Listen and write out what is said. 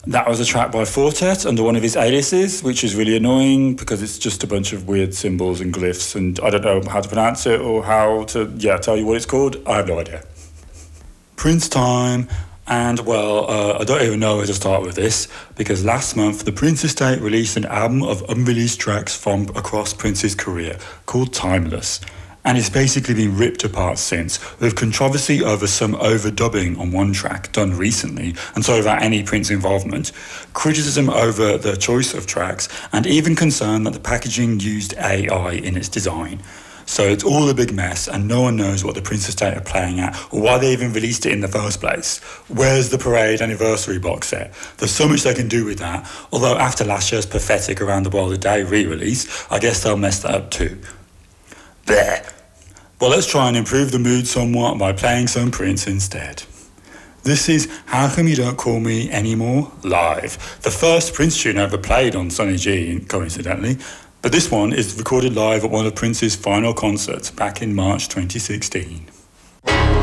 That was a track by Fortet under one of his aliases, which is really annoying because it's just a bunch of weird symbols and glyphs, and I don't know how to pronounce it or how to, tell you what it's called. I have no idea. Prince time, and I don't even know where to start with this, because last month the Prince estate released an album of unreleased tracks from across Prince's career called Timeless. And it's basically been ripped apart since, with controversy over some overdubbing on one track done recently, and so without any Prince involvement, criticism over the choice of tracks, and even concern that the packaging used AI in its design. So it's all a big mess, and no one knows what the Prince estate are playing at, or why they even released it in the first place. Where's the Parade anniversary box set? There's so much they can do with that, although after last year's pathetic Around the World a Day re-release, I guess they'll mess that up too. Bleh. Well, let's try and improve the mood somewhat by playing some Prince instead. This is How Come You Don't Call Me Anymore live, the first Prince tune ever played on Sonny G, coincidentally, but this one is recorded live at one of Prince's final concerts back in March 2016.